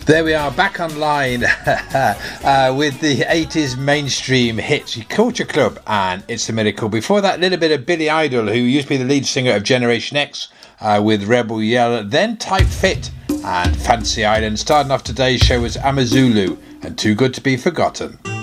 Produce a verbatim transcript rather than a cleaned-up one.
There we are, back online uh, with the eighties mainstream hits, Culture Club and It's a Miracle. Before that, a little bit of Billy Idol, who used to be the lead singer of Generation X uh, with Rebel Yell. Then Type Fit and Fancy Island. Starting off today's show was Amazulu and Too Good to Be Forgotten.